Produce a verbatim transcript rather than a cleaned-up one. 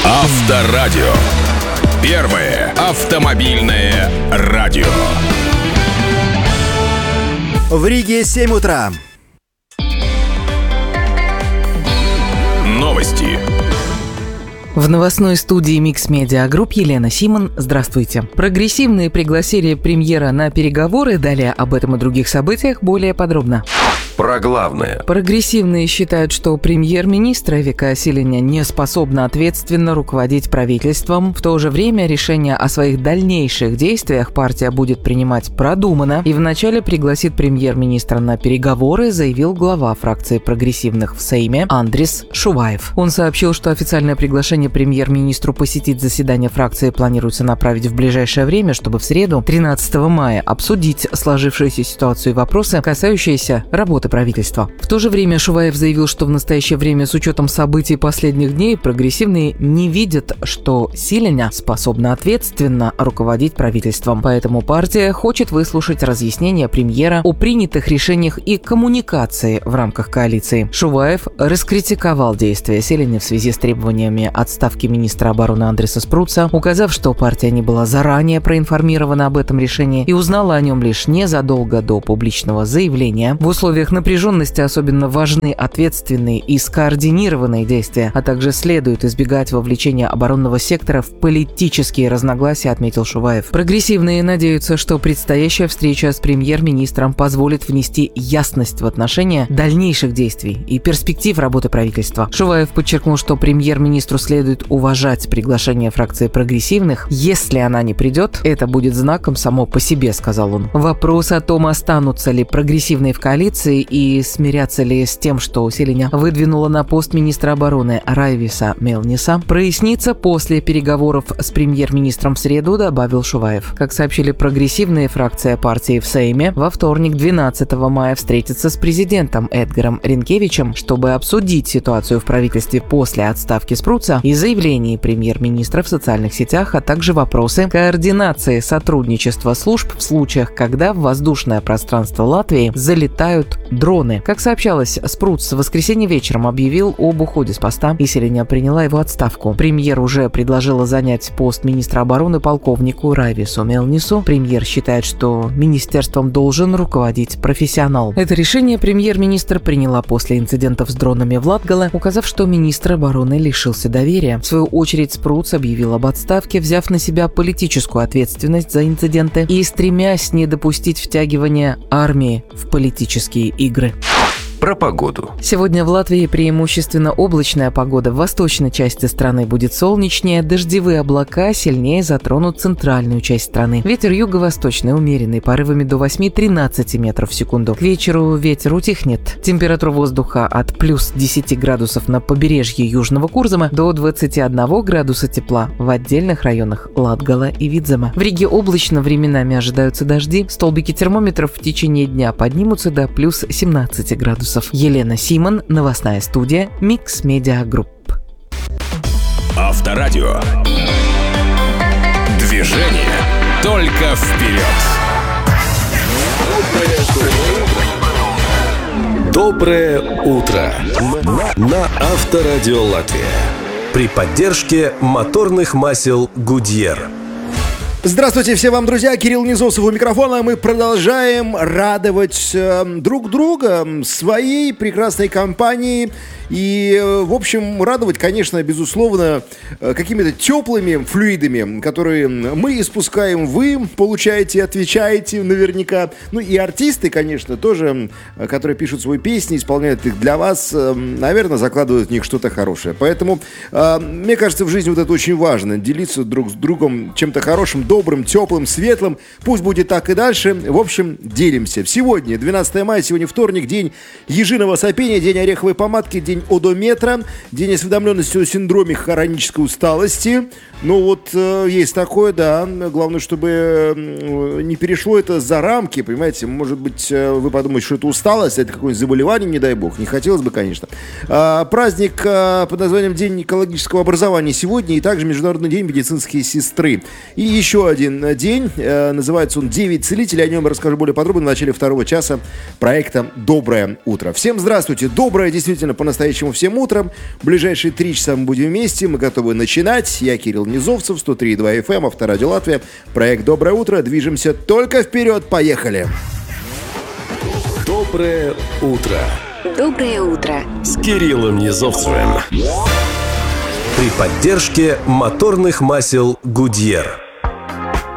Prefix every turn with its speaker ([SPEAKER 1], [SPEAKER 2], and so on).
[SPEAKER 1] Авторадио. Первое автомобильное радио.
[SPEAKER 2] В Риге семь утра.
[SPEAKER 1] Новости.
[SPEAKER 3] В новостной студии Mix Media Group Елена Симон. Здравствуйте. Прогрессивные пригласили премьера на переговоры. Далее об этом и других событиях более подробно.
[SPEAKER 4] Про главное.
[SPEAKER 3] Прогрессивные считают, что премьер-министр Вика Силиня не способна ответственно руководить правительством. В то же время решение о своих дальнейших действиях партия будет принимать продуманно и вначале пригласит премьер-министра на переговоры, заявил глава фракции прогрессивных в Сейме Андрис Шуваев. Он сообщил, что официальное приглашение премьер-министру посетить заседание фракции планируется направить в ближайшее время, чтобы в среду, тринадцатого мая, обсудить сложившуюся ситуацию и вопросы, касающиеся работы правительства. В то же время Шуваев заявил, что в настоящее время с учетом событий последних дней прогрессивные не видят, что Силиня способна ответственно руководить правительством. Поэтому партия хочет выслушать разъяснения премьера о принятых решениях и коммуникации в рамках коалиции. Шуваев раскритиковал действия Силини в связи с требованиями отставки министра обороны Андриса Спруца, указав, что партия не была заранее проинформирована об этом решении и узнала о нем лишь незадолго до публичного заявления. В условиях напряженности особенно важны ответственные и скоординированные действия, а также следует избегать вовлечения оборонного сектора в политические разногласия, отметил Шуваев. Прогрессивные надеются, что предстоящая встреча с премьер-министром позволит внести ясность в отношения дальнейших действий и перспектив работы правительства. Шуваев подчеркнул, что премьер-министру следует уважать приглашение фракции прогрессивных. Если она не придет, это будет знаком само по себе, сказал он. Вопрос о том, останутся ли прогрессивные в коалиции и смирятся ли с тем, что Силиня выдвинула на пост министра обороны Райвиса Мелниса, прояснится после переговоров с премьер-министром в среду, добавил Шуваев. Как сообщили прогрессивные, фракция партии в Сейме во вторник, двенадцатого мая, встретится с президентом Эдгаром Ринкевичем, чтобы обсудить ситуацию в правительстве после отставки Спруца и заявлений премьер-министра в социальных сетях, а также вопросы координации сотрудничества служб в случаях, когда в воздушное пространство Латвии залетают дроны. Как сообщалось, Спруц в воскресенье вечером объявил об уходе с поста, и Силиня приняла его отставку. Премьер уже предложила занять пост министра обороны полковнику Райвису Мелнису. Премьер считает, что министерством должен руководить профессионал. Это решение премьер-министр приняла после инцидентов с дронами в Латгале, указав, что министр обороны лишился доверия. В свою очередь, Спруц объявил об отставке, взяв на себя политическую ответственность за инциденты и стремясь не допустить втягивания армии в политические игры.
[SPEAKER 4] Про погоду.
[SPEAKER 3] Сегодня в Латвии преимущественно облачная погода. В восточной части страны будет солнечнее, дождевые облака сильнее затронут центральную часть страны. Ветер юго-восточный умеренный, порывами до восемь-тринадцать метров в секунду. К вечеру ветер утихнет. Температура воздуха от плюс десять градусов на побережье Южного Курзама до двадцати одного градуса тепла в отдельных районах Латгала и Видзема. В Риге облачно, временами ожидаются дожди. Столбики термометров в течение дня поднимутся до плюс семнадцати градусов. Елена Симон, новостная студия Mix Media Group.
[SPEAKER 1] Авторадио. Движение только вперед.
[SPEAKER 5] Доброе утро на Авторадио Латвия при поддержке моторных масел Goodyear.
[SPEAKER 2] Здравствуйте всем вам, друзья. Кирилл Низосов у микрофона. Мы продолжаем радовать э, друг друга своей прекрасной компанией. И, э, в общем, радовать, конечно, безусловно, э, какими-то теплыми флюидами, которые мы испускаем, вы получаете, отвечаете наверняка. Ну и артисты, конечно, тоже, э, которые пишут свои песни, исполняют их для вас, э, наверное, закладывают в них что-то хорошее. Поэтому, э, мне кажется, в жизни вот это очень важно. Делиться друг с другом чем-то хорошим, добрым, теплым, светлым. Пусть будет так и дальше. В общем, делимся. Сегодня, двенадцатого мая, сегодня вторник, день ежиного сопения, день ореховой помадки, день одометра, день осведомленности о синдроме хронической усталости. Ну вот, э, есть такое, да. Главное, чтобы э, не перешло это за рамки, понимаете. Может быть, э, вы подумаете, что это усталость, это какое-нибудь заболевание, не дай бог. Не хотелось бы, конечно. А, праздник а, под названием День экологического образования сегодня, и также Международный день медицинской сестры. И еще еще один день. Называется он «Девять целителей». О нем я расскажу более подробно в начале второго часа проекта «Доброе утро». Всем здравствуйте. Доброе, действительно, по-настоящему всем утром. В ближайшие три часа мы будем вместе. Мы готовы начинать. Я Кирилл Низовцев, сто три и два эф эм, Авторадио Латвия. Проект «Доброе утро». Движемся только вперед. Поехали.
[SPEAKER 5] Доброе утро.
[SPEAKER 6] Доброе утро.
[SPEAKER 5] С Кириллом Низовцевым. При поддержке моторных масел Goodyear.